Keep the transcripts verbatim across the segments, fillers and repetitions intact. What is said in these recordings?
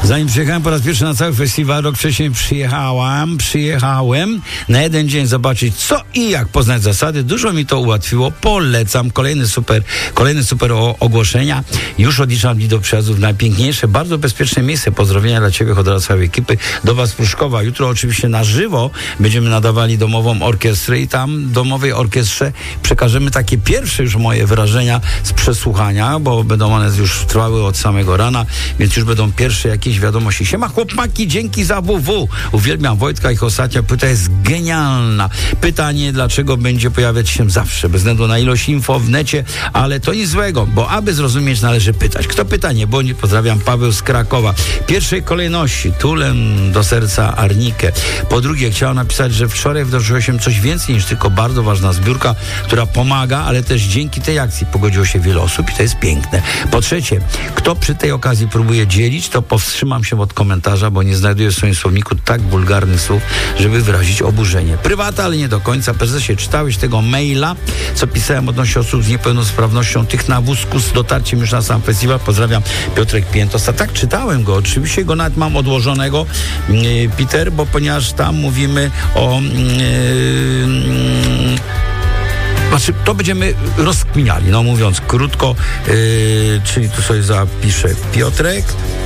Zanim przyjechałem po raz pierwszy na cały festiwal, rok wcześniej przyjechałam, przyjechałem na jeden dzień zobaczyć co i jak, poznać zasady. Dużo mi to ułatwiło. Polecam. Kolejny super, kolejne super o, ogłoszenia. Już odliczam dni do przyjazdów. Najpiękniejsze, bardzo bezpieczne miejsce. Pozdrowienia dla Ciebie, od całej ekipy. Do Was Pruszkowa. Jutro oczywiście na żywo będziemy nadawali domową orkiestrę i tam domowej orkiestrze przekażemy takie pierwsze już moje wrażenia z przesłuchania, bo będą one już trwały od samego rana, więc już będą pierwsze jakieś wiadomości. Siema chłopaki, dzięki za W W. Uwielbiam Wojtka, ich ostatnia płyta jest genialna. Pytanie, dlaczego będzie pojawiać się zawsze, bez względu na ilość info w necie, ale to nic złego, bo aby zrozumieć, należy pytać. Kto pyta, nie bądź. Pozdrawiam, Paweł z Krakowa. W pierwszej kolejności tulem do serca Arnikę. Po drugie, chciałem napisać, że wczoraj wydarzyło się coś więcej niż tylko bardzo ważna zbiórka, która pomaga, ale też dzięki tej akcji pogodziło się wiele osób i to jest piękne. Po trzecie, kto przy tej okazji próbuje dzielić, to powstrzymam się od komentarza, bo nie znajduję w swoim słowniku tak wulgarnych słów, żeby wyrazić oburzenie. Prywata, ale nie do końca. Prezesie, czytałeś tego maila, co pisałem odnośnie osób z niepełnosprawnością, tych na wózku z dotarciem już na sam festiwal? Pozdrawiam, Piotrek Piętosta. Tak, czytałem go. Oczywiście go nawet mam odłożonego, yy, Peter, bo ponieważ tam mówimy o... Yy, Znaczy, to będziemy rozkminiali, no mówiąc krótko, yy, czyli tu sobie zapiszę Piotrek,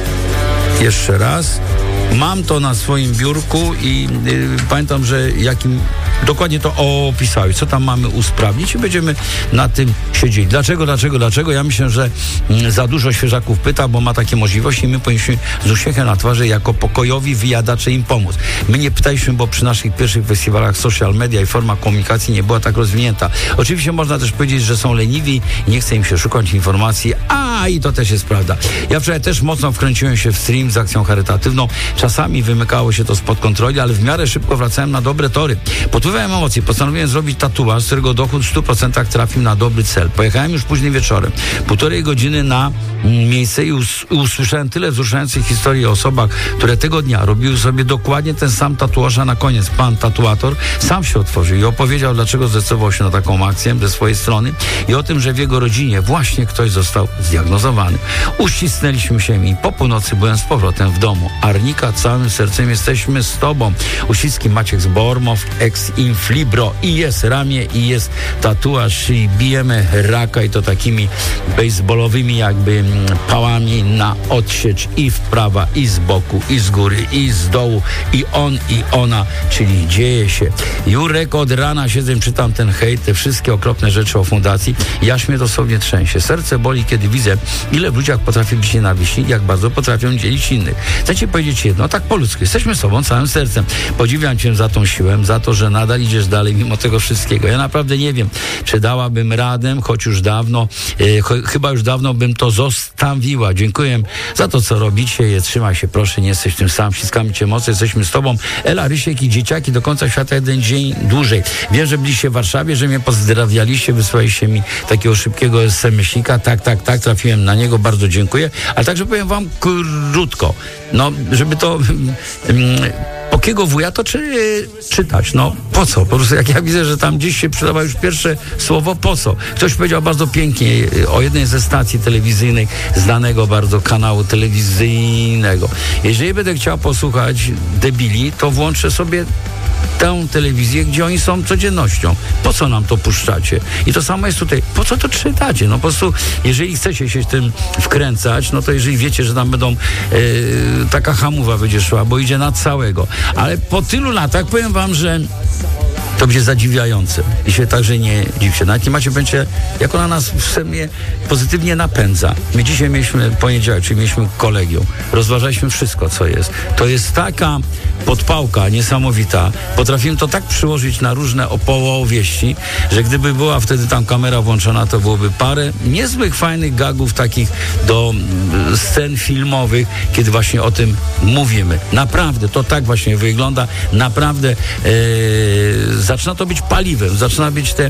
jeszcze raz. Mam to na swoim biurku i yy, pamiętam, że jakim dokładnie to opisałeś, co tam mamy usprawnić i będziemy na tym siedzieć. Dlaczego, dlaczego, dlaczego? Ja myślę, że mm, za dużo świeżaków pyta, bo ma takie możliwości i my powinniśmy z uśmiechem na twarzy jako pokojowi wyjadacze im pomóc. My nie pytaliśmy, bo przy naszych pierwszych festiwalach social media i forma komunikacji nie była tak rozwinięta. Oczywiście można też powiedzieć, że są leniwi, nie chce im się szukać informacji, a i to też jest prawda. Ja wczoraj też mocno wkręciłem się w stream z akcją charytatywną. Czasami wymykało się to spod kontroli, ale w miarę szybko wracałem na dobre tory. Pod wpływem emocji postanowiłem zrobić tatuaż, z którego dochód w stu procentach trafił na dobry cel. Pojechałem już późnym wieczorem, półtorej godziny na miejsce i us- usłyszałem tyle wzruszających historii o osobach, które tego dnia robiły sobie dokładnie ten sam tatuaż, a na koniec pan tatuator sam się otworzył i opowiedział, dlaczego zdecydował się na taką akcję ze swojej strony i o tym, że w jego rodzinie właśnie ktoś został zdiagnozowany. Uścisnęliśmy się i po północy byłem z powrotem w domu. Arnika, całym sercem jesteśmy z tobą. Uściski Maciek z Bormow, ex Inflibro i jest ramię i jest tatuaż i bijemy raka i to takimi baseballowymi jakby pałami na odsiecz i w prawa i z boku i z góry i z dołu i on i ona, czyli dzieje się. Jurek, od rana siedzę, czytam ten hejt, te wszystkie okropne rzeczy o fundacji. Jaś mnie dosłownie trzęsie. Serce boli, kiedy widzę, ile w ludziach potrafi być nienawiści, jak bardzo potrafią dzielić innych. Chcę ci powiedzieć jedno, tak po ludzku, jesteśmy sobą całym sercem. Podziwiam cię za tą siłę, za to, że nadal idziesz dalej mimo tego wszystkiego. Ja naprawdę nie wiem, czy dałabym radę, choć już dawno, e, ch- chyba już dawno bym to zostawiła. Dziękuję za to, co robicie. Je, trzymaj się, proszę, nie jesteś tym sam. Ściskamy cię mocno, jesteśmy z tobą. Ela, Rysiek i dzieciaki do końca świata jeden dzień dłużej. Wiem, że byliście w Warszawie, że mnie pozdrawialiście, wysłaliście mi takiego szybkiego es em esika. Tak, tak, tak, trafiłem na niego, bardzo dziękuję. Ale także powiem wam krótko, no, żeby to... Pokiego wuja to czy, czytać? No po co? Po prostu jak ja widzę, że tam gdzieś się przydawa już pierwsze słowo po co. Ktoś powiedział bardzo pięknie o jednej ze stacji telewizyjnych, znanego bardzo kanału telewizyjnego. Jeżeli będę chciał posłuchać debili, to włączę sobie tę telewizję, gdzie oni są codziennością. Po co nam to puszczacie? I to samo jest tutaj. Po co to czytacie? No po prostu, jeżeli chcecie się tym wkręcać, no to jeżeli wiecie, że tam będą e, taka hamuwa będzie szła, bo idzie na całego. Ale po tylu latach powiem wam, że to będzie zadziwiające. I się także nie dziwcie. Nawet nie macie pojęcia, jak ona nas w sumie pozytywnie napędza. My dzisiaj mieliśmy poniedziałek, czyli mieliśmy kolegium. Rozważaliśmy wszystko, co jest. To jest taka podpałka niesamowita. Potrafimy to tak przyłożyć na różne opowieści, że gdyby była wtedy tam kamera włączona, to byłoby parę niezłych, fajnych gagów takich do scen filmowych, kiedy właśnie o tym mówimy. Naprawdę, to tak właśnie wygląda. Naprawdę e, zaczyna to być paliwem, zaczyna być te